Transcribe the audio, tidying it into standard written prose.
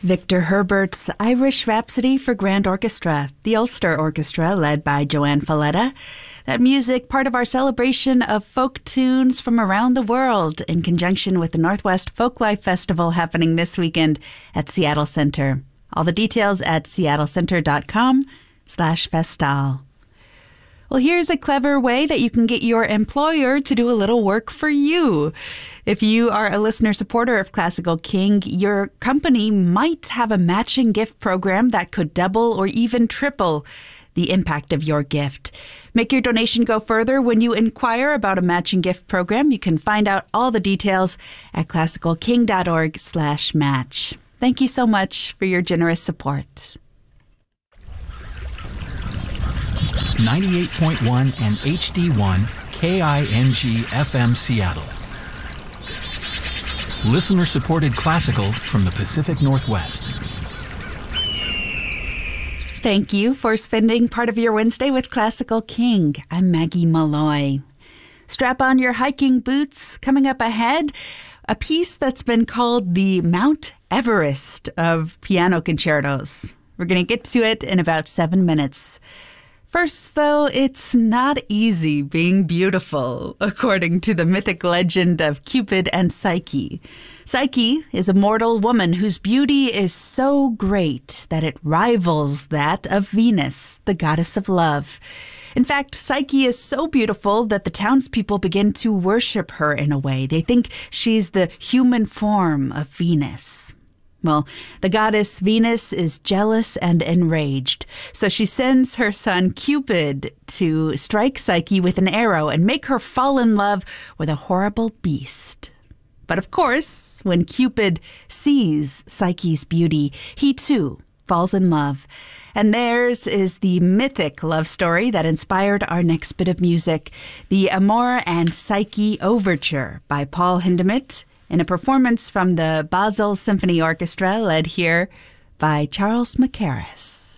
Victor Herbert's Irish Rhapsody for Grand Orchestra, the Ulster Orchestra led by Joanne Falletta. That music, part of our celebration of folk tunes from around the world in conjunction with the Northwest Folklife Festival happening this weekend at Seattle Center. All the details at seattlecenter.com/festal. Well, here's a clever way that you can get your employer to do a little work for you. If you are a listener supporter of Classical King, your company might have a matching gift program that could double or even triple the impact of your gift. Make your donation go further when you inquire about a matching gift program. You can find out all the details at classicalking.org/match. Thank you so much for your generous support. 98.1 and HD1 KING FM Seattle. Listener-supported classical from the Pacific Northwest. Thank you for spending part of your Wednesday with Classical King. I'm Maggie Malloy. Strap on your hiking boots. Coming up ahead, a piece that's been called the Mount Everest of piano concertos. We're going to get to it in about 7 minutes. First, though, it's not easy being beautiful, according to the mythic legend of Cupid and Psyche. Psyche is a mortal woman whose beauty is so great that it rivals that of Venus, the goddess of love. In fact, Psyche is so beautiful that the townspeople begin to worship her in a way. They think she's the human form of Venus. Well, the goddess Venus is jealous and enraged, so she sends her son Cupid to strike Psyche with an arrow and make her fall in love with a horrible beast. But of course, when Cupid sees Psyche's beauty, he too falls in love. And theirs is the mythic love story that inspired our next bit of music, the Amor and Psyche Overture by Paul Hindemith, in a performance from the Basel Symphony Orchestra led here by Charles Mackerras.